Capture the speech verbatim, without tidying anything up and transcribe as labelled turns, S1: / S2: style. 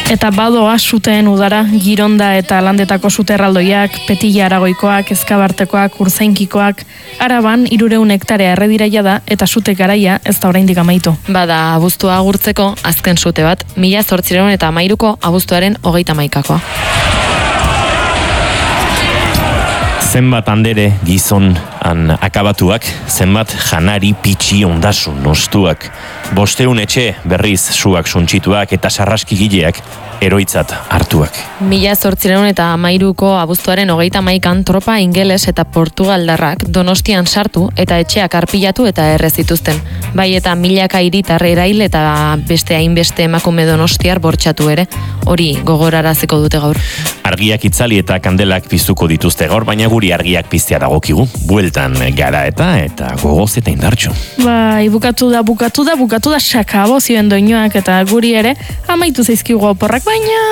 S1: Eta badoa suteen udara, Gironda eta Landetako sute erraldoiak, Petilla Aragoikoak, Ezkabartekoak, Urzainkikoak, Araban hirureun hektarea errediraia da eta sute garaia ez da oraindik amaitu.
S2: Bada abuztua agurtzeko azken sute bat, mila zortziehun eta hamairuko abuztuaren hogeita hamaikakoa.
S3: Zenbat andere gizon han akabatuak, zenbat janari pitxi ondasun ostuak, bosteun etxe berriz suak suntsituak eta sarraskigileak eroitzat hartuak.
S2: Mila zortziehun eta hamairuko abuztuaren hogeita hamaikan tropa ingeles eta portugaldarrak Donostian sartu eta etxeak arpilatu eta erre zituzten. Bai eta milaka hiritar erail eta beste hainbeste emakume donostiar bortxatu ere, hori gogoraraziko dute gaur.
S3: Argiak itzali eta kandelak piztuko dituzte gaur, baina guri argiak piztea dagokigu. Bueltan gara eta eta gogoz eta indartxo.
S1: Bai, bukatu da, bukatu da, bukatu da sakabo zioen doinoak eta guri ere amaitu zaizkigu oporrak, baina